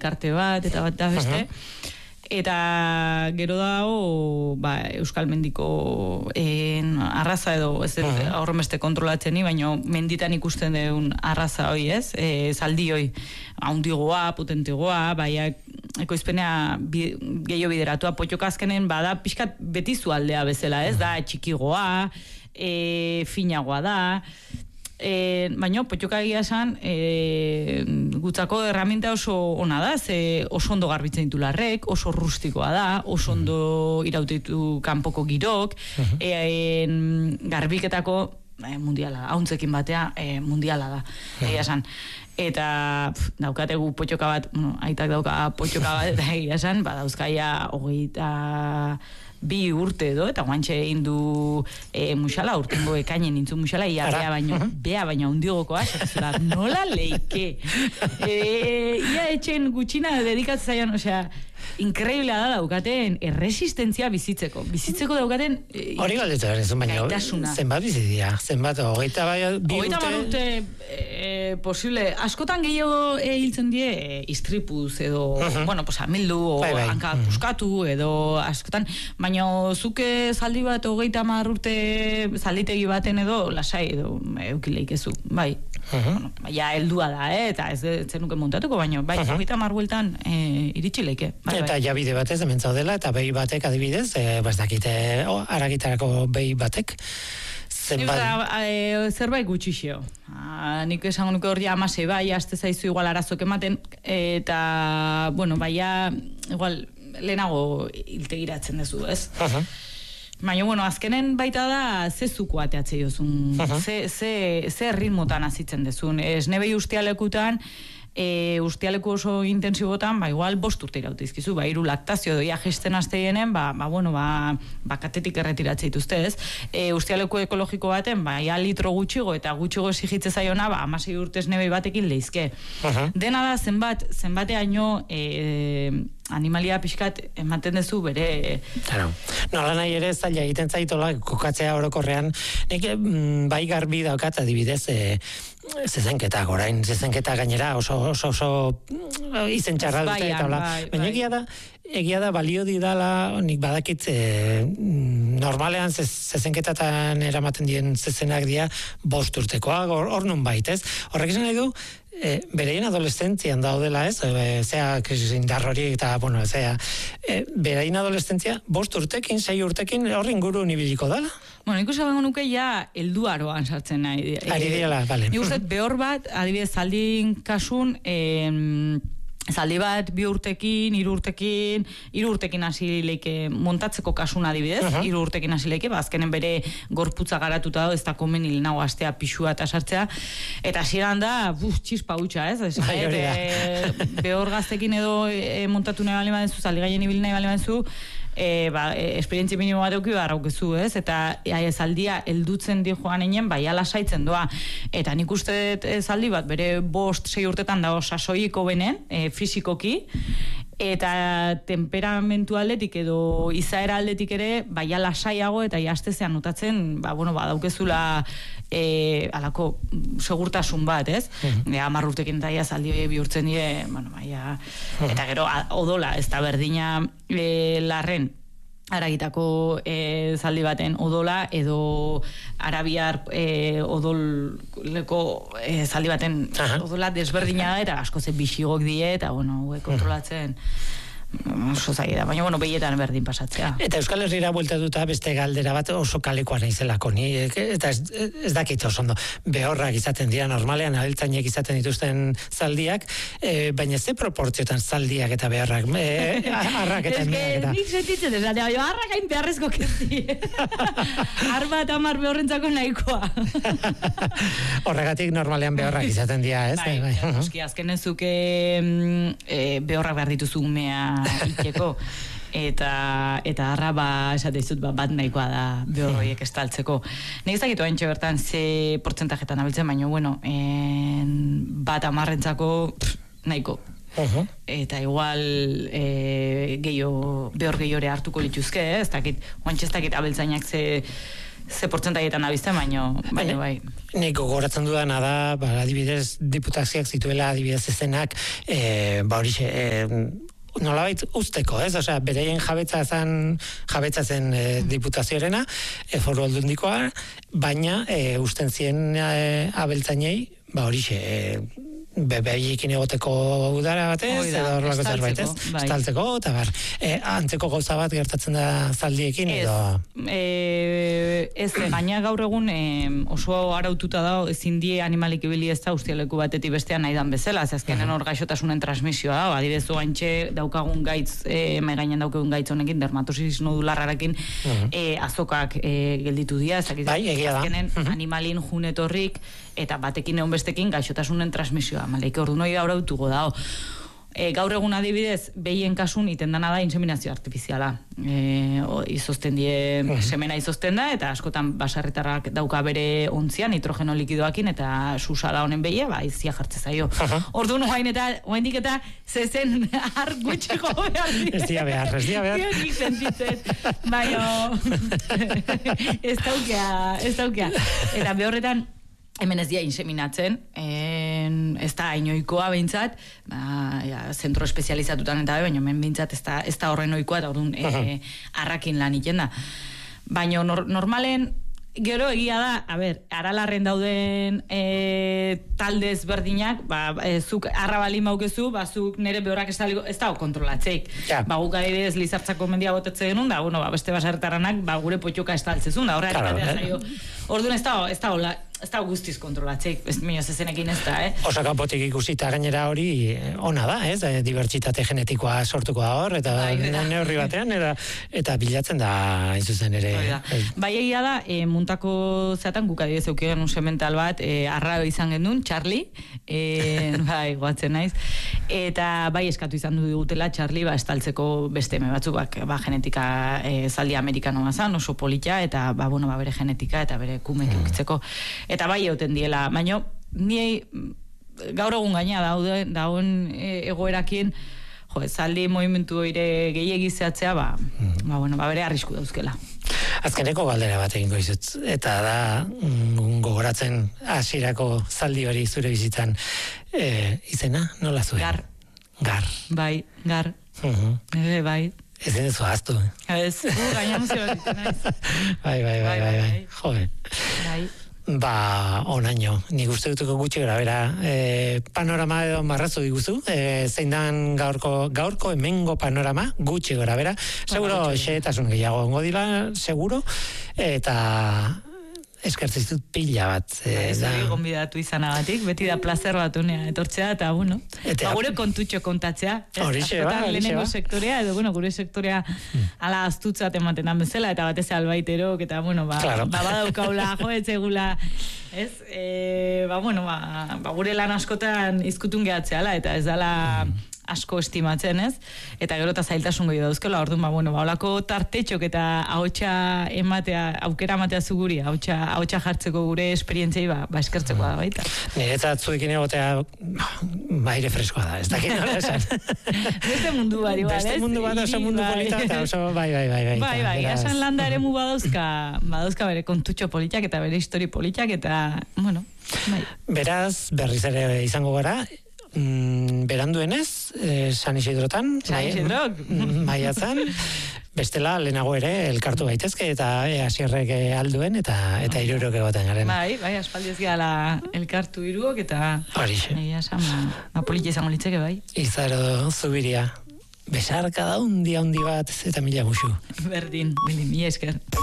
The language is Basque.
elkarte bat, eta bat da beste. Eta gero dago Euskal Mendiko arraza edo ez aurremeste kontrolatzeni, baina menditan ikusten deun arraza hoi, ez? Zaldi hoi, haundigoa, potentegoa, ekoizpenea gehiago bideratua, potxoka azkenen bada pixkat betizu aldea bezala, ez? Da txikigoa, finagoa da, baina potxoka egia esan gutzako erraminta oso ona da, ze oso ondo garbitzen ditu larrek, oso rustikoa da, oso ondo irautitu kanpoko girok, garbiketako mundiala, hauntzekin batea mundiala da, egia esan. Eta daukategu potxoka bat, aitak dauka potxoka bat, eta egia esan, dauzkaia 22 urte edo, eta guantxe egin du musala, urtengo ekainen nintzun musala, ia bea baina hundigokoa, nola leike. Ia etxen gutxina dedikatzen zaion, osea, inkreibila da daukaten erresistentzia bizitzeko daukaten hori galdetzen ez, baina zenbat bizitzia, zenbat, 22 urte posible, askotan gehiago hiltzen die istripuz edo, amildu hanka puskatu edo askotan, baina zuke zaldi bat 30 urte zalditegi baten edo lasai edo eukileik ezu, bai. Ja, heldua da, eta ez zenuke montatuko, baina 30 bueltan iritsi leike. Eta ja bide batez hemen zaudela, eta behi batek adibidez, dakite aragitarako behi batek, zerbait gutxixio. Nik esango nuke hori 16 bai, aste zaizu igual arazok ematen, eta, igual lehenago iltegiratzen dezu, ez? Baina, azkenen baita da ze zuku ateatzei duzun, ze ritmotan azitzen dezun. Esnebei ustialekutan, ustialeku oso intensibotan, igual 5 urte irautizkizu, 3 laktazio doia gesten azteienen, katetik erretiratzea dituzte, ez? Ustialeku ekologiko baten, litro gutxigo eta gutxigo esigitze zaiona, 16 urte esnebei batekin leizke. Dena da, zenbateaino animalia pixkat ematen dezu bere... Nola nahi ere zaila egiten zaitola kokatzea orokorrean, nik bai garbi daukat adibidez zezenketak orain, zezenketa gainera oso izen txarra dute eta baina egia da balio didala, nik badakit normalean zezenketatan eramaten dien zezenak dira 5 urtekoak, hor nun baitez, horrek esan nahi du bereien adolescentzian daudela, ez? Indar hori eta, bereien adolescentzia 5 urtekin, 6 urtekin horri inguru nibiliko dala? Nik usabango nuke ja helduaroan sartzen nahi. Ari direla, bale. Nik uste behor bat, adibidez, zaldin kasun, zaldi bat 2 urtekin, 3 urtekin hasi leike montatzeko kasuna adibidez, 3 urtekin hasi leike, azkenen bere gorputza garatuta ez da komen hil nago astea pixua eta sartzea, eta hasieran da, txispa hutsa, ez? Behor gaztekin edo montatu nahi bali badenzu, zaldi gaien ibil nahi bali badenzu, esperientzia minimo bat euki barraukezu, ez? Eta zaldia heldutzen di joan inen, ala saitzen doa. Eta nik uste zaldi bat, bere 5-6 urtetan dago sasoiko benen, fizikoki, eta temperamentu aldetik edo izaera aldetik ere, lasaiago eta jastezean notatzen, daukezula alako segurtasun bat, ez? 10 urtekin eta zaldi bihurtzen die, eta gero odola, ez da berdina larren aragitako zaldi baten odola edo arabiar odoleko zaldi baten odola desberdina da eta asko ze bixigok die eta kontrolatzen oso zaila da, baina behietan berdin pasatzea. Eta Euskal Herrira bueltatuta beste galdera bat oso kalekoa naizelako ni, eta ez dakit oso ondo, behorrak izaten dira normalean, abeltzainek izaten dituzten zaldiak, baina ze proportziotan zaldiak eta behorrak, arrak eta meak eta... Nik sentitzen ez, arrak hain beharrezko kezi. Arba eta 10 behorrentzako nahikoa. Horregatik normalean behorrak izaten dira, ez? Bai, azkenen zuke behorrak behar dituzu umea itxeko, eta arra esate izut bat nahikoa da behorroiek estaltzeko. Nik ez dakitu haintxe bertan ze portzentajetan abiltzen, baina bat 10rentzako nahiko. Eta igual behor gehiore hartuko lituzke, ez dakit, oantxe ez dakit abeltzainak ze portzentaietan abizten, baino bai. Nik gogoratzen dudana da, adibidez, diputazioak zituela adibidez ezenak, horixe, nolabait usteko, ez? Osea, bereien jabetza zen diputazioarena, foru aldundikoa, baina usten zien abeltzainei, horixe, bebeiekin egoteko udara batez, edo horrelako zerbait, ez? Estaltzeko, eta antzeko gauza bat gertatzen da zaldiekin, edo... Ez, gaina gaur egun oso araututa da, ezin die animalik ibili ez da ustialeku batetik bestean nahi dan bezala, azkenen hor gaixotasunen transmisioa da, adibidez oantxe daukagun gaitz, mai gainen daukagun gaitz honekin, dermatosis nodularrarekin azokak gelditu dira, ez azkenen animalin junetorrik, eta batekin egon bestekin gaixotasunen transmisioa, maleike ordu noi arautuko da, gaur egun adibidez, behien kasun iten dana da inseminazio artifiziala. Izozten die, semena izozten da, eta askotan basarretarrak dauka bere ontzian, nitrogeno likidoakin, eta susala honen behia, izia jartze zaio. Orduan oaindik eta zezen har gutxiko behar. Ez dia behar. Nik sentitzen. Baina, ez daukea. Eta behorretan, hemen ez dia inseminatzen, ez da inoikoa behintzat, zentro espezializatutan eta baina hemen behintzat ez da horren oikoa, eta orduan arrakin lan iten da. Baina normalen, gero egia da, aralarren dauden talde ezberdinak, zuk arrabalin baukezu, zuk nire behorrak ez dago kontrolatzeik. Guk adibidez lizartzako mendia botetze genuen, da, beste basartaranak, gure potxoka estaltzezun, da, horrean batean zaio. Orduan ez da guztiz kontrolatzeik, minoz ezenekin ez da, Osakapotik ikusita gainera hori ona da, ez? Dibertsitate genetikoa sortuko da hor, eta neurri batean, eta bilatzen da, izuzen ere. Bai egia da, muntako zeatan guk adibidez eukigen un semental bat, arra izan gendun, Charlie, goatzen naiz, eta bai eskatu izan dutela Charlie, estaltzeko beste eme batzuk, genetika zaldi amerikano bazan, oso polita, eta bere genetika, eta bere kumek eukitzeko. Eta bai egoten diela, baina ni gaur egun gaina dauen egoerakien, zaldi movimentu ere gehiagizeatzea, bere arrisku dauzkela. Azkeneko galdera bat egingo izut, eta da gogoratzen hasierako zaldi hori zure bizitzan izena, nola zuen? Gar. Bai, gar. Bai. Ez den zu haztu. Ez, gaina muzio bat naiz. Bai. Jode. Bai. Onaino, nik uste dutuko gutxi gara, panorama edo marrazu diguzu, zein dan gaurko hemengo panorama, gutxi gara, seguro xeetasun gehiago ongo dila, seguro, eta eskertzen ditut pila bat. Zuri gonbidatu izanagatik, beti da placer bat unea etortzea, eta gure kontutxo kontatzea. Horixe ba. Lehenengo sektorea, edo gure sektorea ala astutzat ematen dan bezala, eta batez albaiterok, eta badaukaula, joetzegula, ez? Gure lan askotan izkutun gehatzeala, eta ez dala asko estimatzen, ez? Eta gero eta zailtasun gehi dauzkela, orduan, holako tartetxok eta ahotsa ematea, aukera ematea zuguri, ahotsa jartzeko gure esperientziai, eskertzeko da baita. Niretzat zuekin egotea, aire freskoa da, ez dakit nola esan. Beste mundu bat, igual, ez? Beste mundu bat, oso mundu polita, eta oso, bai. Esan landa ere mu badauska bere kontutxo politak, eta bere histori politak, eta, bai. Beraz, berriz ere izango gara, beranduenez, San Isidrotan, maiatzan, bestela lehenago ere elkartu gaitezke eta hasierrek alduen eta hirurok egoten garen. Bai, aspaldi ez gala elkartu hiruok eta horixe. Polita izango litzeke, bai. Izaro Zubiria. Besarka da handi bat eta mila musu. Berdin, mila esker.